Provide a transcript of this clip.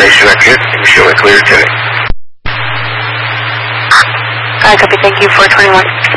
information I get, and show it clear today. Copy, thank you, 421.